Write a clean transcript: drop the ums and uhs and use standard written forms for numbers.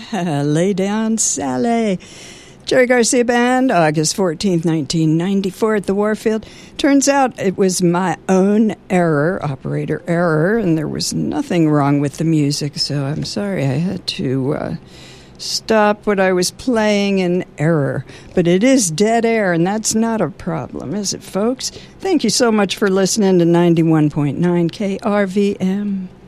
Lay Down Sally. Jerry Garcia Band, August 14th, 1994 at the Warfield. Turns out it was my own error, operator error, and there was nothing wrong with the music, so I'm sorry I had to stop what I was playing in error. But it is dead air, and that's not a problem, is it, folks? Thank you so much for listening to 91.9 KRVM.